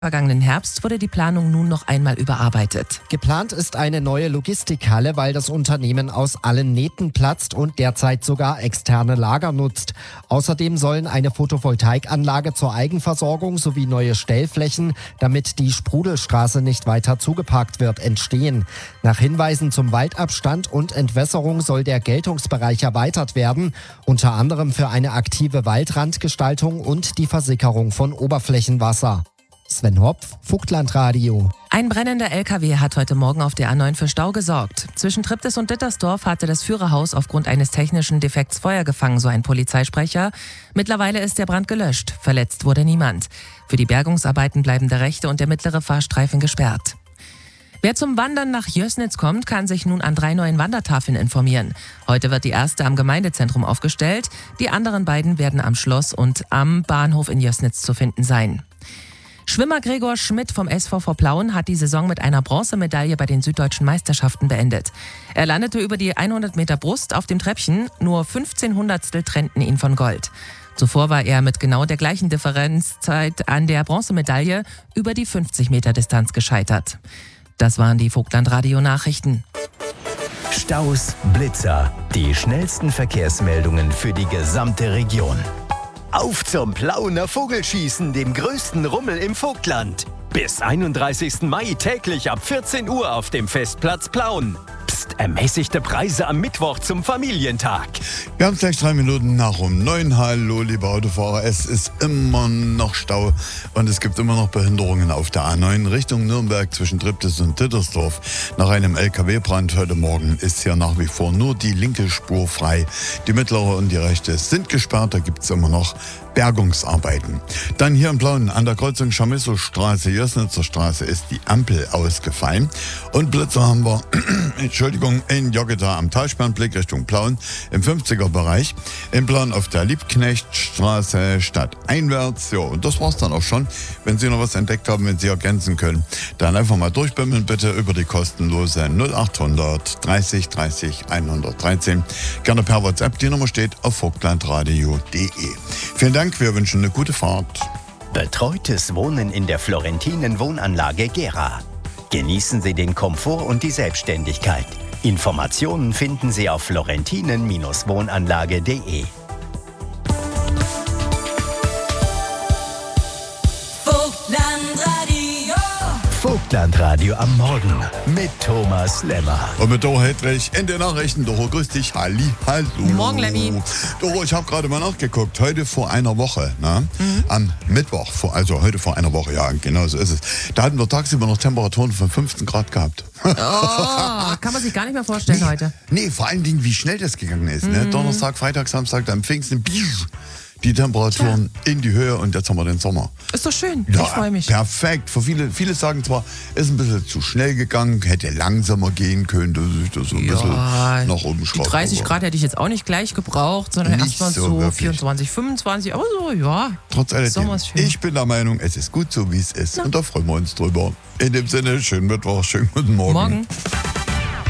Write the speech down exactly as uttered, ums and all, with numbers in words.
vergangenen Herbst wurde die Planung nun noch einmal überarbeitet. Geplant ist eine neue Logistikhalle, weil das Unternehmen aus allen Nähten platzt und derzeit sogar externe Lager nutzt. Außerdem sollen eine Photovoltaikanlage zur Eigenversorgung sowie neue Stellflächen, damit die Sprudelstraße nicht weiter zugeparkt wird, entstehen. Nach Hinweisen zum Waldabstand und Entwässerung soll der Geltungsbereich erweitert werden, unter anderem für eine aktive Waldrandgestaltung und die Versickerung von Oberflächenwasser. Sven Hopf, Vogtlandradio. Ein brennender L K W hat heute Morgen auf der A neun für Stau gesorgt. Zwischen Triptis und Dittersdorf hatte das Führerhaus aufgrund eines technischen Defekts Feuer gefangen, so ein Polizeisprecher. Mittlerweile ist der Brand gelöscht. Verletzt wurde niemand. Für die Bergungsarbeiten bleiben der rechte und der mittlere Fahrstreifen gesperrt. Wer zum Wandern nach Jößnitz kommt, kann sich nun an drei neuen Wandertafeln informieren. Heute wird die erste am Gemeindezentrum aufgestellt. Die anderen beiden werden am Schloss und am Bahnhof in Jößnitz zu finden sein. Schwimmer Gregor Schmidt vom S V V Plauen hat die Saison mit einer Bronzemedaille bei den Süddeutschen Meisterschaften beendet. Er landete über die hundert Meter Brust auf dem Treppchen, nur fünfzehn Hundertstel trennten ihn von Gold. Zuvor war er mit genau der gleichen Differenzzeit an der Bronzemedaille über die fünfzig Meter Distanz gescheitert. Das waren die Vogtlandradio-Nachrichten. Staus, Blitzer, die schnellsten Verkehrsmeldungen für die gesamte Region. Auf zum Plauener Vogelschießen, dem größten Rummel im Vogtland. Bis einunddreißigsten Mai täglich ab vierzehn Uhr auf dem Festplatz Plauen. Psst, ermäßigte Preise am Mittwoch zum Familientag. Wir haben gleich drei Minuten nach um neun. Hallo, liebe Autofahrer. Es ist immer noch Stau und es gibt immer noch Behinderungen auf der A neun Richtung Nürnberg zwischen Triptis und Dittersdorf. Nach einem L K W-Brand heute Morgen ist hier nach wie vor nur die linke Spur frei. Die mittlere und die rechte sind gesperrt. Da gibt es immer noch Bergungsarbeiten. Dann hier in Plauen an der Kreuzung Chamisso-Straße, Jößnitzer Straße ist die Ampel ausgefallen. Und Blitzer haben wir, Entschuldigung, in Joggeta am Talsperrenblick Richtung Plauen im fünfziger Bereich. In Plauen auf der Liebknechtstraße stadteinwärts. Ja, und das war's dann auch schon. Wenn Sie noch was entdeckt haben, wenn Sie ergänzen können, dann einfach mal durchbimmeln bitte über die kostenlose null achthundert dreißig dreißig hundertdreizehn. Gerne per WhatsApp. Die Nummer steht auf vogtlandradio punkt de. Vielen Dank, wir wünschen eine gute Fahrt. Betreutes Wohnen in der Florentinen Wohnanlage Gera. Genießen Sie den Komfort und die Selbstständigkeit. Informationen finden Sie auf florentinen Wohnanlage punkt de. Vogtlandradio am Morgen mit Thomas Lemmer. Und mit Doro Hedrich in den Nachrichten. Doro, grüß dich. Halli, hallo. Morgen, Lemmi. Doro, ich habe gerade mal nachgeguckt. Heute vor einer Woche, ne? Mhm. Am Mittwoch, vor, also heute vor einer Woche, ja, genau so ist es. Da hatten wir tagsüber noch Temperaturen von fünfzehn Grad gehabt. Oh, kann man sich gar nicht mehr vorstellen nee, heute. Nee, vor allen Dingen, wie schnell das gegangen ist. Mhm. Ne? Donnerstag, Freitag, Samstag, dann Pfingsten, die Temperaturen Tja. in die Höhe und jetzt haben wir den Sommer. Ist doch schön, ja, ich freue mich. Perfekt. Für viele, viele sagen zwar, ist ein bisschen zu schnell gegangen, hätte langsamer gehen können, dass ich das so ein ja, bisschen nach oben schraubt. Die dreißig Grad hätte ich jetzt auch nicht gleich gebraucht, sondern erstmal so, so vierundzwanzig, fünfundzwanzig, aber so, ja. Trotz alledem, ich bin der Meinung, es ist gut so, wie es ist. Ja. Und da freuen wir uns drüber. In dem Sinne, schönen Mittwoch, schönen guten Morgen. Morgen.